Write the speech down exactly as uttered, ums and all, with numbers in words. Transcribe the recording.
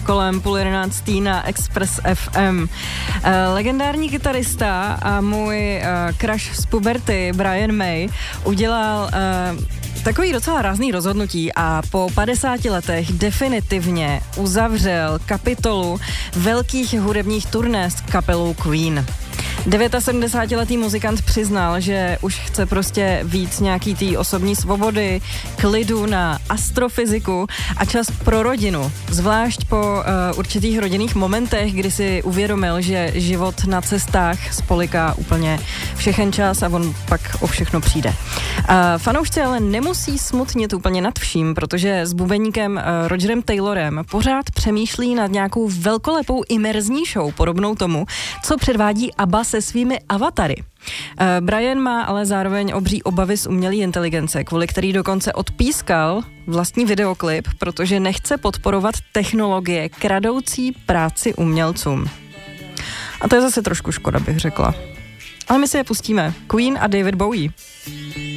kolem půl jedenáctý na Express F M. Legendární kytarista a můj crush z puberty Brian May udělal takový docela rázný rozhodnutí a po padesáti letech definitivně uzavřel kapitolu velkých hudebních turné s kapelou Queen. sedmdesátidevítiletý muzikant přiznal, že už chce prostě víc nějaký tý osobní svobody, klidu na astrofyziku a čas pro rodinu. Zvlášť po uh, určitých rodinných momentech, kdy si uvědomil, že život na cestách spoliká úplně všechen čas a on pak o všechno přijde. Uh, fanoušci ale nemusí smutnit úplně nad vším, protože s bubeníkem uh, Rogerem Taylorem pořád přemýšlí nad nějakou velkolepou imerzní show podobnou tomu, co předvádí ABBA se svými avatary. Uh, Brian má ale zároveň obří obavy z umělé inteligence, kvůli který dokonce odpískal vlastní videoklip, protože nechce podporovat technologie kradoucí práci umělcům. A to je zase trošku škoda, bych řekla. Ale my si je pustíme. Queen a David Bowie.